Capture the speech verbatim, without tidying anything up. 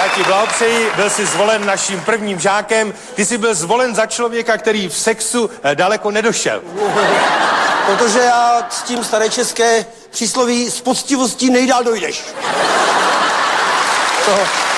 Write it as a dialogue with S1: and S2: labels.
S1: Já ti blahopřeji, byl jsi zvolen naším prvním žákem. Ty jsi byl zvolen za člověka, který v sexu daleko nedošel.
S2: Protože já s tím staré české přísloví s poctivostí nejdál dojdeš. To...